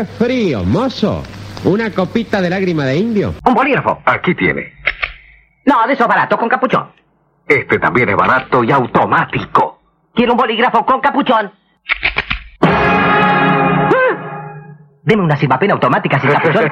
¡Qué frío, mozo! ¿Una copita de lágrima de indio? Un bolígrafo. Aquí tiene. No, de esos baratos con capuchón. Este también es barato y automático. Quiero un bolígrafo con capuchón. Deme una silvapen automática sin capuchón.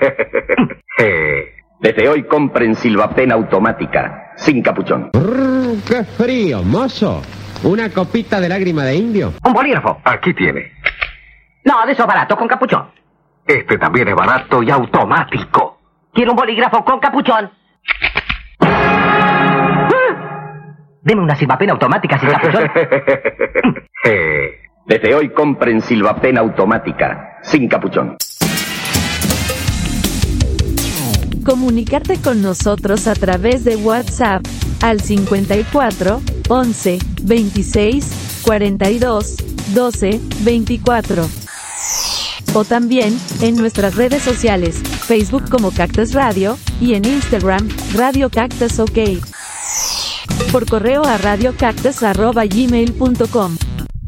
Desde hoy compren Silvapen automática, sin capuchón. ¡Qué frío, mozo! ¿Una copita de lágrima de indio? Un bolígrafo. Aquí tiene. No, de esos baratos con capuchón. Este también es barato y automático. Quiero un bolígrafo con capuchón. Deme una silvapen automática sin capuchón. Desde hoy compren Silvapen automática, sin capuchón. Comunicarte con nosotros a través de WhatsApp al 54 11 26 42 12 24. O también en nuestras redes sociales, Facebook como Cactus Radio y en Instagram, Radio Cactus OK. Por correo a radiocactus@gmail.com.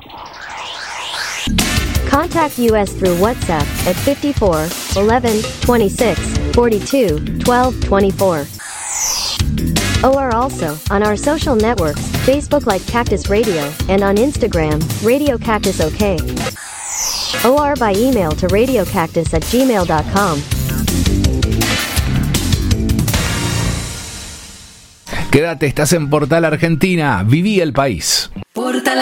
Contact us through WhatsApp at 54 11 26 42 12 24. Or also on our social networks, Facebook like Cactus Radio and on Instagram, Radio Cactus OK. Or by email to radiocactus@gmail.com. Quédate, estás en Portal Argentina. Viví el país.